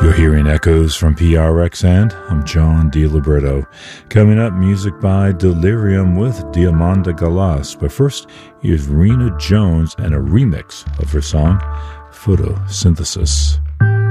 You're hearing echoes from PRX, and I'm John DiLibretto. Coming up, music by Delirium with Diamanda Galas. But first, here's Rena Jones and a remix of her song, Photosynthesis.